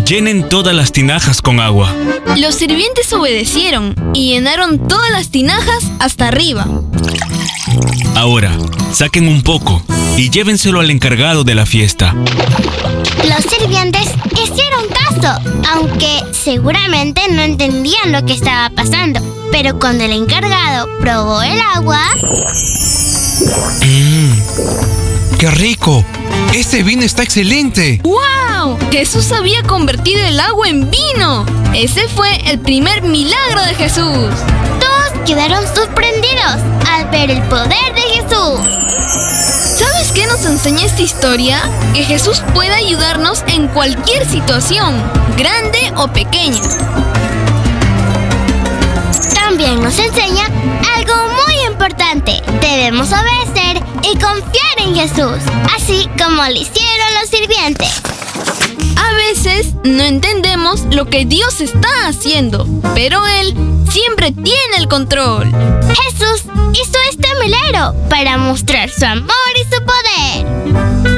llenen todas las tinajas con agua. Los sirvientes obedecieron y llenaron todas las tinajas hasta arriba. Ahora, saquen un poco y llévenselo al encargado de la fiesta. Los sirvientes hicieron caso, aunque seguramente no entendían lo que estaba pasando. Pero cuando el encargado probó el agua... ¡Qué rico! ¡Este vino está excelente! ¡Wow! Jesús había convertido el agua en vino. Ese fue el primer milagro de Jesús. Todos quedaron sorprendidos al ver el poder de Jesús. ¿Sabes qué nos enseña esta historia? Que Jesús puede ayudarnos en cualquier situación, grande o pequeña. También nos enseña algo muy importante. Debemos obedecer y confiar en Jesús, así como lo hicieron los sirvientes. A veces no entendemos lo que Dios está haciendo, pero Él siempre tiene el control. Jesús hizo este milagro para mostrar su amor y su